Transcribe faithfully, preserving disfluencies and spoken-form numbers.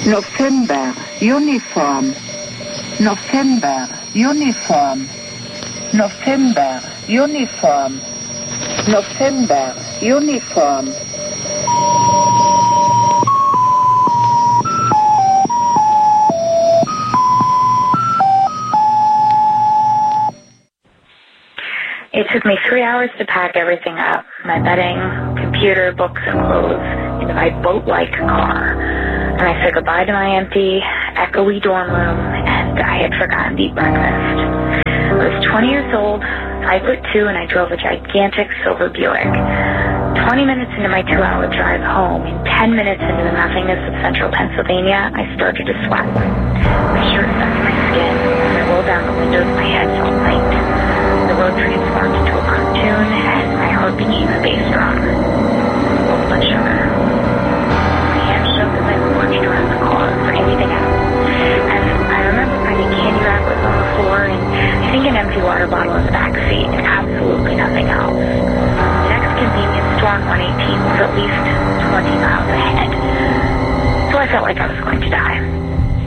November, uniform. November, uniform. November, uniform. November, uniform. It took me three hours to pack everything up, my bedding, computer, books, and clothes, into my boat-like car. And I said goodbye to my empty, echoey dorm room, and I had forgotten to eat breakfast. I was twenty years old, five foot two, and I drove a gigantic silver Buick. Twenty minutes into my two-hour drive home, and ten minutes into the nothingness of central Pennsylvania, I started to sweat. My shirt stuck to my skin, and I rolled down the windows, my head felt light. The road transformed into a cartoon, and my heart became a bass drum. Oh, blood sugar. My hands shook as I forged around the car for anything else. And I remember finding candy wrappers on the floor, and I think an empty water bottle in the back seat, and absolutely nothing else. The next convenience store on one eighteen was at least twenty miles ahead. So I felt like I was going to die.